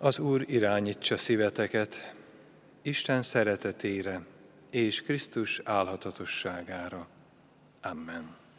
Az Úr irányítsa szíveteket Isten szeretetére és Krisztus álhatatosságára. Amen.